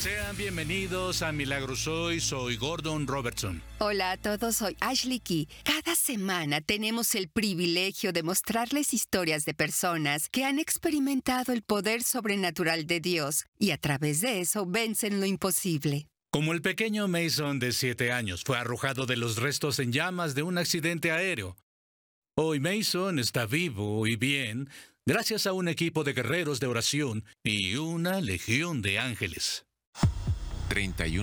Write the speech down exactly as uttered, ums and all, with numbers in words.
Sean bienvenidos a Milagros Hoy, soy Gordon Robertson. Hola a todos, soy Ashley Key. Cada semana tenemos el privilegio de mostrarles historias de personas que han experimentado el poder sobrenatural de Dios y a través de eso vencen lo imposible. Como el pequeño Mason de siete años fue arrojado de los restos en llamas de un accidente aéreo. Hoy Mason está vivo y bien gracias a un equipo de guerreros de oración y una legión de ángeles. treinta y uno